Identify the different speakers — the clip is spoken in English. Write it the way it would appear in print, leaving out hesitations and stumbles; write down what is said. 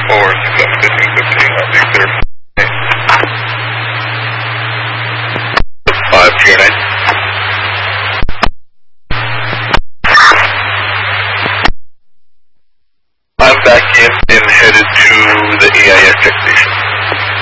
Speaker 1: Or 1515, I think they're 5 TNA. I'm back in and headed to the AIS tech station.